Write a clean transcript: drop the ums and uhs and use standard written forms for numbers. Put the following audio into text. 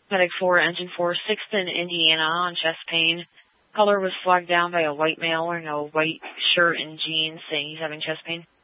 Medic 4, Engine 4, 6th in Indiana on chest pain. Caller was flagged down by a white male wearing a white shirt and jeans saying he's having chest pain.